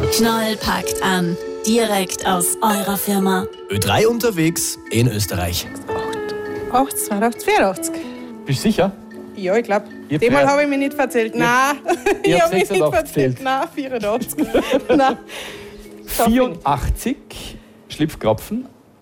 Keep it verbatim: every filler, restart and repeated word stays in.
Knoll packt an. Direkt aus eurer Firma. Ö drei unterwegs in Österreich. achtzig, zweiundachtzig, vierundachtzig. Bist du sicher? Ja, ich glaube. Ihr Dem Mal Pferd- habe ich mich nicht erzählt. Nein, ihr ich habt habe mich nicht sechsundachtzig erzählt. gezählt. Nein, vierundachtzig. Nein. vierundachtzig Schlipfkrapfen,